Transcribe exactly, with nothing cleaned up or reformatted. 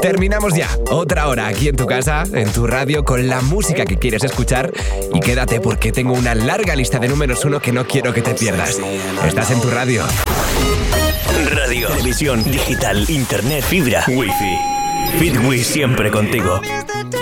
Terminamos ya. Otra hora aquí en tu casa, en tu radio, con la música que quieres escuchar. Y quédate porque tengo una larga lista de números uno que no quiero que te pierdas. Estás en tu radio. Radio, televisión, digital, internet, fibra, wifi. Fitwi siempre contigo.